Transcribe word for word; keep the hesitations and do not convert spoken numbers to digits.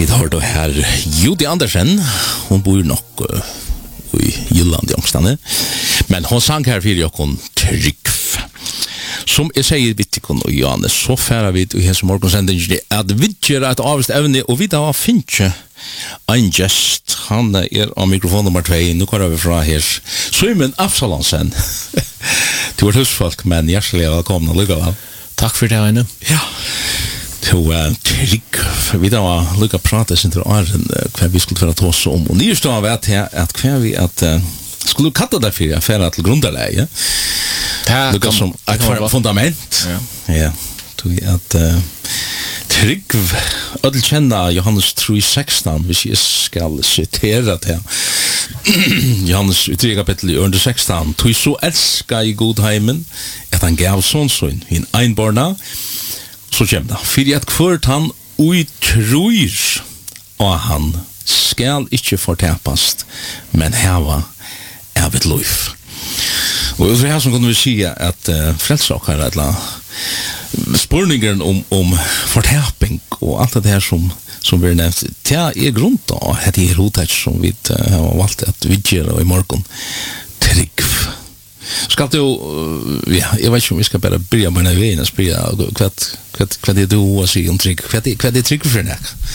Vi har då här Judy Andersen. Hon bor nog uh, i Jylland i omståndet. Men hon sang här för jag kon Trygg. Som jag säger Vittikon och Johannes, så färre vi i hos morgonsändningen att vi gör ett avvist ävne och vi har finnt en gäst. Han är av mikrofon nummer två. Nu kommer vi från här. Simon Absalonsen. Du är husfolk, men hjärtligt välkomna. Lycka väl. Tack för det, Aine. Ja. Du är trygg. Vi har lycka prata sin till åren hva vi skulle föra oss om. Och ni står vet här att hva vi att uh, skulle katta där för affärer till grundläge. Ja, det som ett fundament. Ja. Ja. Du att uh, trygg öll känna Johannes tre sexton, hvis jag ska citera det. Johannes tre kapitel under sexton. Du så älska i godheimen att han gav sonson i en einbarna. Så kommer det. För att kvart han utror och han skal ikke fortapast, men heva av et liv. Og ut fra her som kunne vi si at uh, frelsaker er eller spurningen om, om fortaping og alt det her som, som vi har nevnt, det er grunn av at det er hodet som vi uh, har valgt at vi gjør i morgen. Trygg. Skal du, uh, ja, jeg vet ikke om vi skal bare börja med en veien og spørre hva, hva, hva er det du har å si om trygg? Hva er, hva er trygg for deg?